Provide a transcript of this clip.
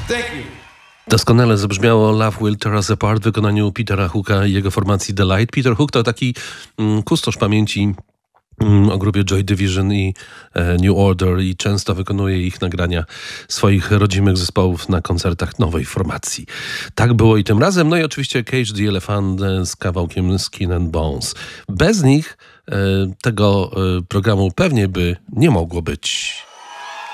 Thank you. Doskonale zabrzmiało Love Will Tear Us Apart w wykonaniu Petera Hooka i jego formacji The Light. Peter Hook to taki kustosz pamięci o grupie Joy Division i New Order i często wykonuje ich nagrania swoich rodzimych zespołów na koncertach nowej formacji. Tak było i tym razem. No i oczywiście Cage the Elephant z kawałkiem Skin and Bones. Bez nich tego programu pewnie by nie mogło być.